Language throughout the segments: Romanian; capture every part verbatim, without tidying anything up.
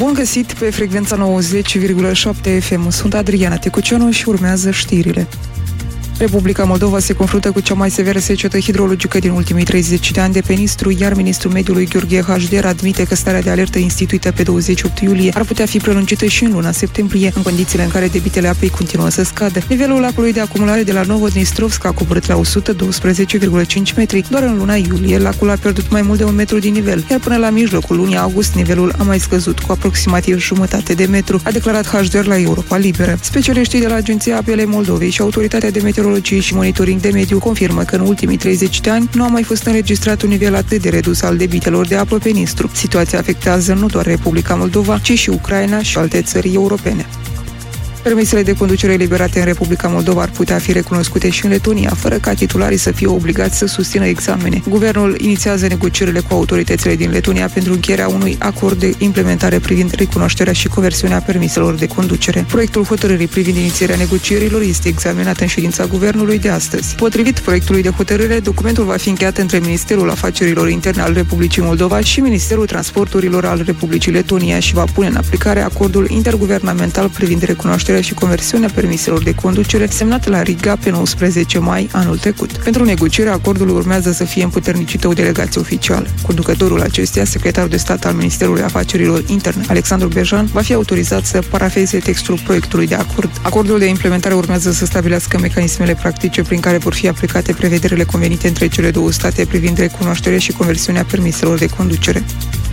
Bun găsit pe frecvența nouăzeci virgulă șapte F M. Sunt Adriana Tecuceanu și urmează știrile. Republica Moldova se confruntă cu cea mai severă secetă hidrologică din ultimii treizeci de ani de pe Nistru, iar ministrul mediului Gheorghe Hașder admite că starea de alertă instituită pe douăzeci și opt iulie ar putea fi prelungită și în luna septembrie, în condițiile în care debitele apei continuă să scadă. Nivelul lacului de acumulare de la Novodnistrovsk a coborât la o sută doisprezece virgulă cinci metri. Doar în luna iulie, lacul a pierdut mai mult de un metru din nivel, iar până la mijlocul lunii august, nivelul a mai scăzut cu aproximativ jumătate de metru, a declarat Hașder la Europa Liberă. Specialiștii de la Agenția Apele Moldovei și Autoritatea de Meteorologie și Monitoring de Mediu confirmă că în ultimii treizeci de ani nu a mai fost înregistrat un nivel atât de redus al debitelor de apă pe Nistru. Situația afectează nu doar Republica Moldova, ci și Ucraina și alte țări europene. Permisele de conducere eliberate în Republica Moldova ar putea fi recunoscute și în Letonia, fără ca titularii să fie obligați să susțină examene. Guvernul inițiază negocierile cu autoritățile din Letonia pentru încheierea unui acord de implementare privind recunoașterea și conversiunea permiselor de conducere. Proiectul hotărârii privind inițierea negocierilor este examinat în ședința Guvernului de astăzi. Potrivit proiectului de hotărâre, documentul va fi încheiat între Ministerul Afacerilor Interne al Republicii Moldova și Ministerul Transporturilor al Republicii Letonia și va pune în aplicare acordul interguvernamental privind recunoașterea și conversiunea permiselor de conducere semnat la Riga pe nouăsprezece mai anul trecut. Pentru negociere, acordul urmează să fie împuternicită o delegație oficială. Conducătorul acesteia, secretarul de stat al Ministerului Afacerilor Interne, Alexandru Bejan, va fi autorizat să parafeze textul proiectului de acord. Acordul de implementare urmează să stabilească mecanismele practice prin care vor fi aplicate prevederile convenite între cele două state privind recunoașterea și conversiunea permiselor de conducere.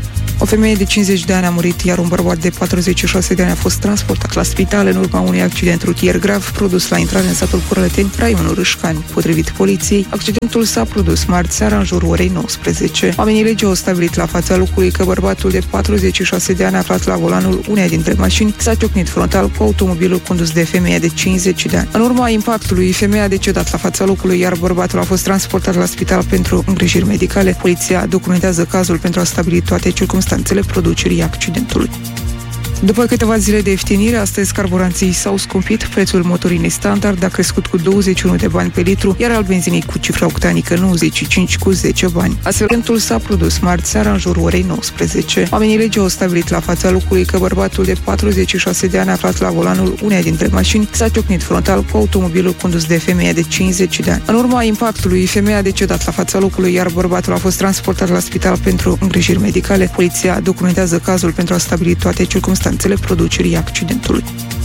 O femeie de cincizeci de ani a murit, iar un bărbat de patruzeci și șase de ani a fost transportat la spital în urma unui accident rutier grav produs la intrare în satul Corălăteni, raionul Râșcani. Potrivit poliției, accidentul s-a produs marți seara în jurul orei nouăsprezece. Oamenii legii au stabilit la fața locului că bărbatul de patruzeci și șase de ani aflat la volanul uneia dintre mașini s-a ciocnit frontal cu automobilul condus de femeia de cincizeci de ani. În urma impactului, femeia a decedat la fața locului, iar bărbatul a fost transportat la spital pentru îngrijiri medicale. Poliția documentează cazul pentru a stabili toate circumstanțele producerii accidentului. După câteva zile de ieftinire, astăzi carburanții s-au scumpit, prețul motorinei standard a crescut cu douăzeci și unu de bani pe litru, iar al benzinei cu cifra octanică nouăzeci și cinci cu zece bani. Astfel, accidentul s-a produs marți seara în jurul orei nouăsprezece. Oamenii legii au stabilit la fața locului că bărbatul de patruzeci și șase de ani aflat la volanul uneia dintre mașini s-a ciocnit frontal cu automobilul condus de femeia de cincizeci de ani. În urma impactului, femeia a decedat la fața locului, iar bărbatul a fost transportat la spital pentru îngrijiri medicale. Poliția documentează cazul pentru a stabili toate circumstanțele producerii accidentului.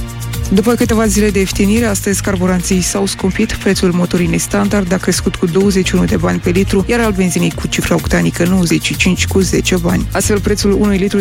După câteva zile de ieftinire, astăzi carburanții s-au scumpit, prețul motorinei standard a crescut cu douăzeci și unu de bani pe litru, iar al benzinei cu cifra octanică nouăzeci și cinci cu zece bani. Astfel, prețul unui litru